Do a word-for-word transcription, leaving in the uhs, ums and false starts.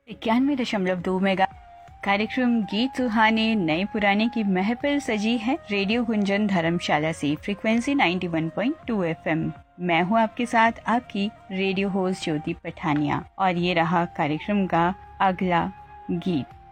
इक्यानवे दशमलव दो मेगा। कार्यक्रम गीत सुहाने नए पुराने की महफिल सजी है रेडियो गुंजन धर्मशाला से फ्रीक्वेंसी इक्यानवे पॉइंट दो एफएम। मैं हूं आपके साथ आपकी रेडियो होस्ट ज्योति पठानिया और ये रहा कार्यक्रम का अगला गीत।